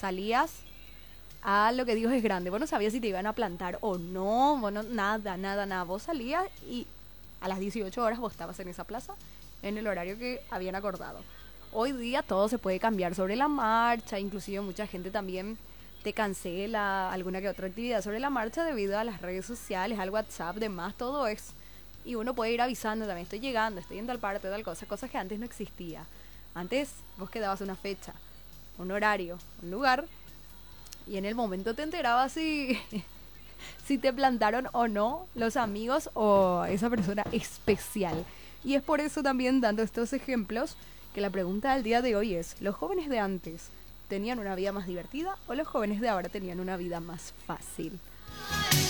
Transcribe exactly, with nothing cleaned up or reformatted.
salías a lo que Dios es grande. Vos no sabías si te iban a plantar o no, vos no, nada, nada, nada. Vos salías y a las dieciocho horas vos estabas en esa plaza, en el horario que habían acordado. Hoy día todo se puede cambiar sobre la marcha, inclusive mucha gente también te cancela alguna que otra actividad sobre la marcha debido a las redes sociales, al WhatsApp, demás, todo es. Y uno puede ir avisando también, estoy llegando, estoy yendo al parte, tal cosa, cosas que antes no existía. Antes vos quedabas una fecha, un horario, un lugar, y en el momento te enterabas si, si te plantaron o no los amigos o esa persona especial. Y es por eso también, dando estos ejemplos, que la pregunta del día de hoy es, ¿los jóvenes de antes tenían una vida más divertida o los jóvenes de ahora tenían una vida más fácil?